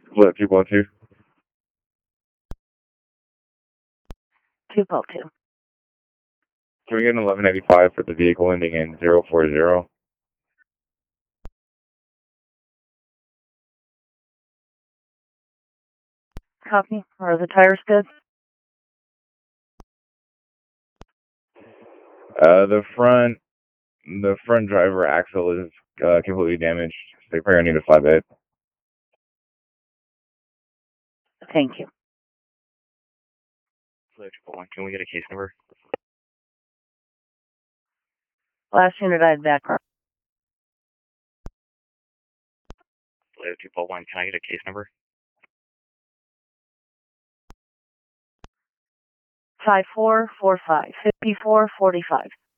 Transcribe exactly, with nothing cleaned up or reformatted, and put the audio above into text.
Split two point two. two point two. Can we get an eleven eighty-five for the vehicle ending in zero four zero? Copy. Are the tires good? Uh, the front, the front driver axle is uh, completely damaged. They probably need a flatbed. Thank you. Can we get a case number? Last unit I had background. two point one, can I get a case number? Five four four five fifty four forty five.